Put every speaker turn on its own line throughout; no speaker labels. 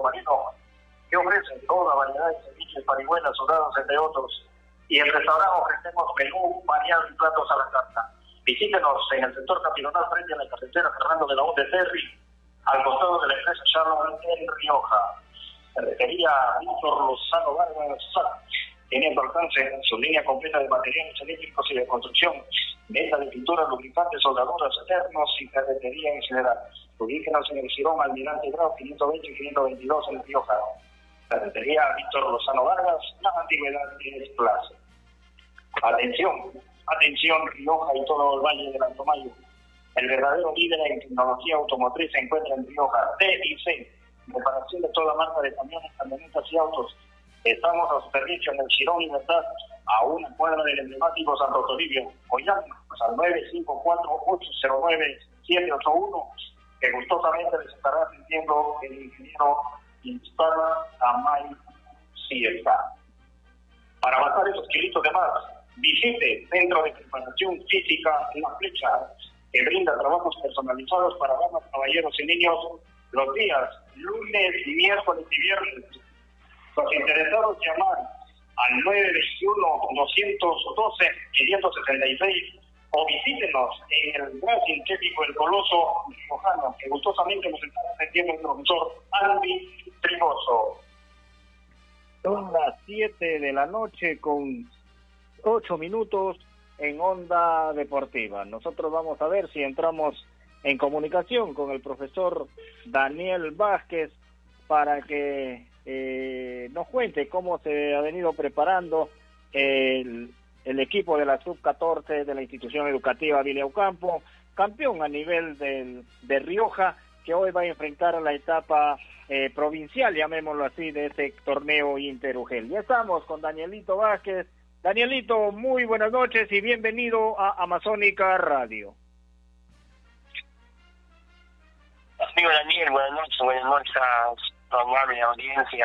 Marino, que ofrecen toda variedad de servicios, parihuelas, soldados, entre otros. Y en el restaurante ofrecemos menú variado y platos a la carta. Visítenos en el sector capilonal frente a la carretera Fernando de la Onde Terry, al costado de la empresa Shalom en Rioja. Ferretería Víctor Lozano Vargas tiene a tu alcance su línea completa de materiales eléctricos y de construcción, venta de pinturas, lubricantes, soldaduras, eternos y ferretería en general. Ubíquenos en el Girón Almirante Grau 520 y 522 en Rioja. Ferretería Víctor Lozano Vargas, la antigüedad es plaza. Atención Rioja y todo el Valle del Alto Mayo. El verdadero líder en tecnología automotriz se encuentra en Rioja. TIC, reparación de toda marca de camiones, camionetas y autos. Estamos a su servicio en el Girón Libertad, a una cuadra del emblemático Santo Toribio. O llámenos al 954-809-781, que gustosamente les estará atendiendo el ingeniero Instala Amay Cieza. Para matar esos kilitos de más, visite Centro de Preparación Física La Flecha, que brinda trabajos personalizados para damas, caballeros y niños los días lunes, miércoles y viernes. Los interesados llamar al 921-212-566 o visítenos en el Gran Sintético El Coloso Riojano, que gustosamente nos estará atendiendo el profesor Andy Trigoso.
Son las 7 de la noche con 8 minutos en Onda Deportiva. Nosotros vamos a ver si entramos en comunicación con el profesor Daniel Vázquez para que nos cuente cómo se ha venido preparando el equipo de la Sub-14 de la institución educativa Villa Ocampo, campeón a nivel de Rioja, que hoy va a enfrentar a la etapa provincial, llamémoslo así, de este torneo Interugel. Ya estamos con Danielito Vázquez. Danielito, muy buenas noches y bienvenido a Amazónica Radio.
Amigo Daniel, buenas noches a tu amable audiencia.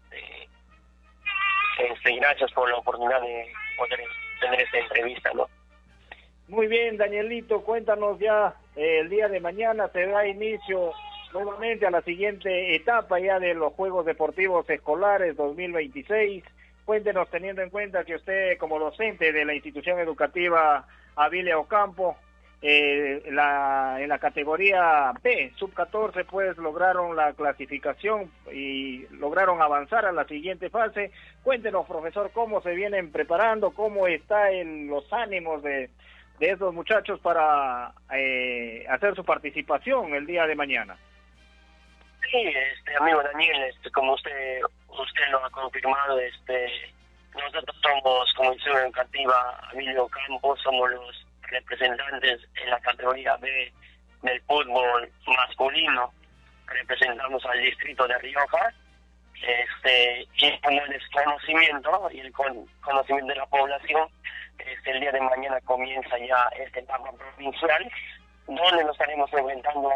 Gracias por la oportunidad de poder tener esta entrevista, ¿no?
Muy bien, Danielito, cuéntanos ya, el día de mañana se da inicio nuevamente a la siguiente etapa ya de los Juegos Deportivos Escolares 2026. Cuéntenos, teniendo en cuenta que usted como docente de la institución educativa Abilia Ocampo, en la categoría B, sub-14, pues lograron la clasificación y lograron avanzar a la siguiente fase. Cuéntenos, profesor, cómo se vienen preparando, cómo están los ánimos de esos muchachos para hacer su participación el día de mañana.
Sí, amigo Daniel, como usted lo ha confirmado, nosotros somos, como institución educativa Abilia Ocampo, somos los representantes en la categoría B del fútbol masculino. Representamos al distrito de Rioja, y como el desconocimiento y el conocimiento de la población, el día de mañana comienza ya esta etapa provincial, donde nos estaremos enfrentando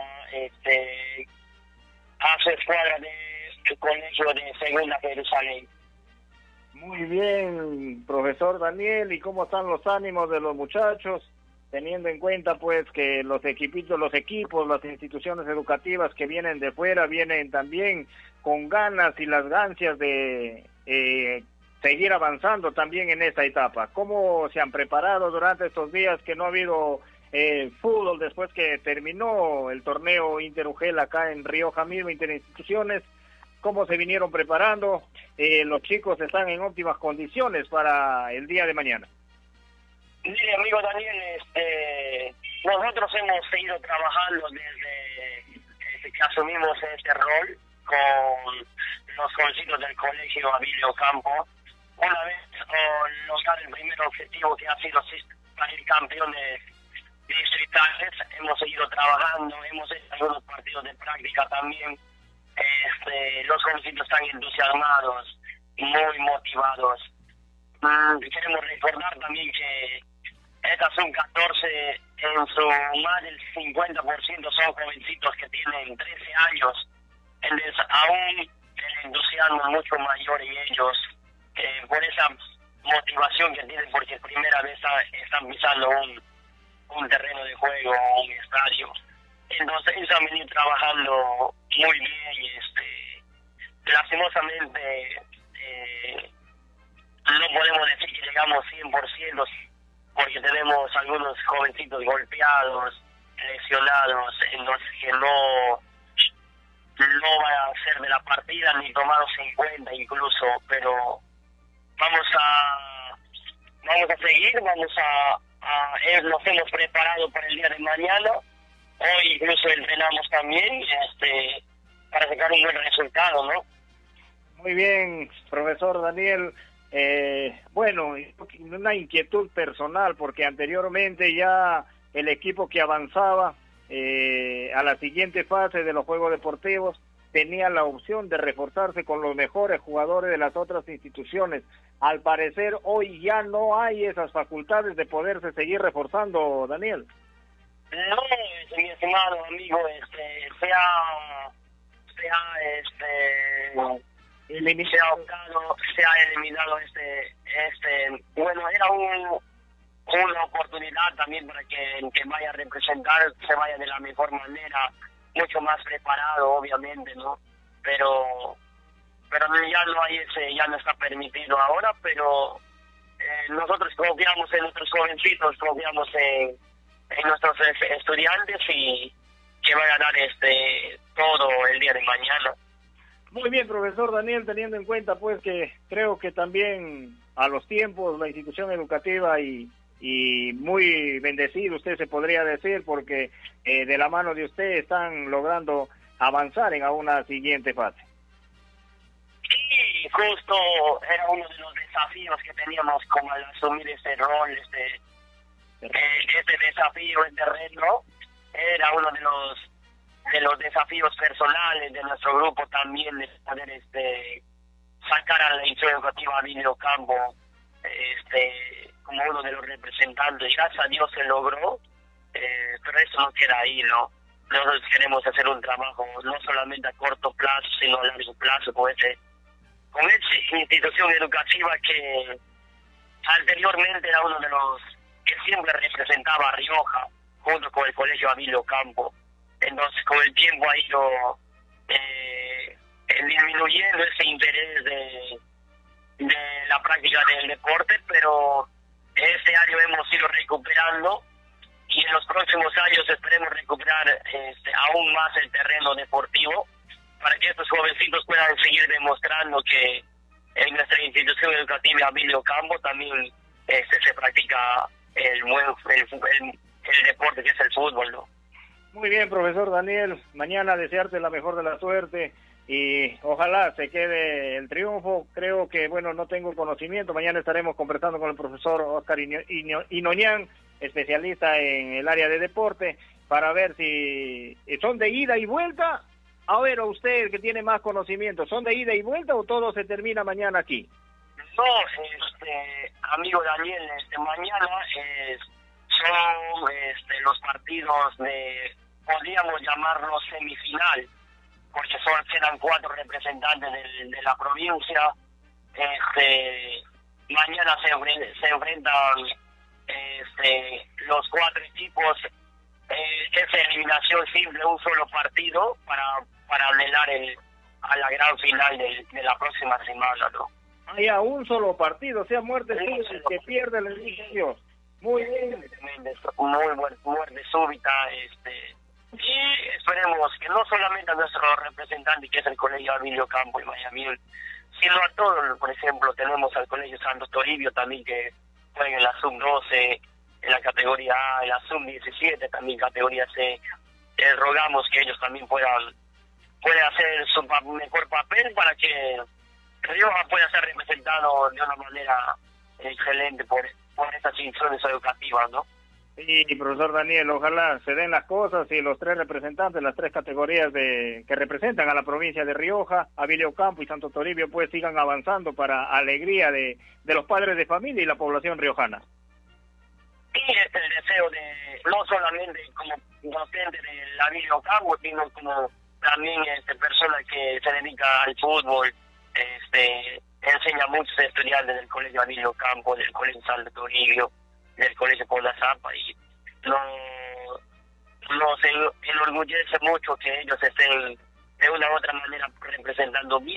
a su escuadra del colegio de Segunda Jerusalén.
Muy bien, profesor Daniel, ¿y cómo están los ánimos de los muchachos? Teniendo en cuenta pues que los equipos, las instituciones educativas que vienen de fuera vienen también con ganas y las ansias de seguir avanzando también en esta etapa. ¿Cómo se han preparado durante estos días que no ha habido fútbol después que terminó el torneo Interugel acá en Rioja mismo, interinstituciones? ¿Cómo se vinieron preparando? Los chicos están en óptimas condiciones para el día de mañana.
Mire, amigo Daniel, nosotros hemos seguido trabajando desde que asumimos este rol con los jovencitos del colegio Abilia Ocampo. Una vez lograr el primer objetivo, que ha sido salir campeones distritales, hemos seguido trabajando, hemos hecho algunos partidos de práctica también. Los jovencitos están entusiasmados, muy motivados. Queremos recordar también que esta sub-14, en su más del 50% son jovencitos que tienen 13 años. Entonces, aún el entusiasmo es mucho mayor en ellos, por esa motivación que tienen, porque primera vez están pisando un terreno de juego, un estadio. Entonces, ellos han venido trabajando muy bien, lastimosamente no podemos decir que llegamos 100% porque tenemos algunos jovencitos golpeados, lesionados, entonces que no van a ser de la partida ni tomados en cuenta incluso, pero vamos a seguir, nos hemos preparado para el día de mañana, hoy incluso entrenamos también para sacar un buen resultado, ¿no?
Muy bien, profesor Daniel. Bueno, una inquietud personal, porque anteriormente ya el equipo que avanzaba a la siguiente fase de los Juegos Deportivos tenía la opción de reforzarse con los mejores jugadores de las otras instituciones. Al parecer hoy ya no hay esas facultades de poderse seguir reforzando, Daniel.
No, mi estimado amigo, se ha eliminado bueno, era una oportunidad también para que el que vaya a representar se vaya de la mejor manera, mucho más preparado obviamente, ¿no? Pero ya no hay ya no está permitido ahora, pero nosotros confiamos en nuestros jovencitos, confiamos en nuestros estudiantes y que van a dar todo el día de mañana.
Muy bien, profesor Daniel, teniendo en cuenta pues que creo que también a los tiempos la institución educativa y muy bendecido usted se podría decir, porque de la mano de usted están logrando avanzar en una siguiente fase.
Sí, justo era uno de los desafíos que teníamos como al asumir este rol, este desafío, este reto, era uno de los desafíos personales de nuestro grupo también, de poder sacar a la institución educativa Abilio Campo como uno de los representantes. Gracias a Dios se logró, pero eso no queda ahí, ¿no? Nosotros queremos hacer un trabajo no solamente a corto plazo, sino a largo plazo con esta institución educativa que anteriormente era uno de los que siempre representaba a Rioja junto con el Colegio Abilio Campo. Entonces con el tiempo ha ido disminuyendo ese interés de la práctica del deporte, pero este año hemos ido recuperando y en los próximos años esperemos recuperar aún más el terreno deportivo para que estos jovencitos puedan seguir demostrando que en nuestra institución educativa Abilio Campo también se practica el deporte que es el fútbol, ¿no?
Muy bien, profesor Daniel, mañana desearte la mejor de la suerte y ojalá se quede el triunfo. Creo que, bueno, no tengo conocimiento, mañana estaremos conversando con el profesor Oscar Inoñán, especialista en el área de deporte, para ver si son de ida y vuelta. A ver, usted que tiene más conocimiento, ¿son de ida y vuelta o todo se termina mañana aquí?
No, amigo Daniel, mañana son los partidos podríamos llamarlos semifinal, porque quedan 4 representantes de la provincia. Mañana se enfrentan los 4 equipos. Es eliminación simple, un solo partido para anhelar a la gran final de la próxima semana, ¿no?
Ya, un solo partido, o sea, muerte súbita, el que pierde le dice Dios. Muy bien.
Muerte súbita, y esperemos que no solamente a nuestro representante, que es el Colegio Abilio Campo y Miami, sino a todos. Por ejemplo, tenemos al Colegio Santo Toribio también, que juega en la sub-12, en la categoría A, en la sub-17, también categoría C. Rogamos que ellos también puedan hacer su mejor papel para que Rioja pueda ser representado de una manera excelente por estas instituciones educativas, ¿no?
Sí, profesor Daniel, ojalá se den las cosas y los 3 representantes, las 3 categorías que representan a la provincia de Rioja, Abilio Campo y Santo Toribio, pues sigan avanzando para alegría de los padres de familia y la población riojana.
Sí, es el deseo de, no solamente como docente del Abilio Campo, sino como también persona que se dedica al fútbol, enseña a muchos estudiantes del Colegio Abilio Campo, del Colegio Santo Toribio, del Colegio Puebla Zapa, y nos enorgullece mucho que ellos estén de una u otra manera representando bien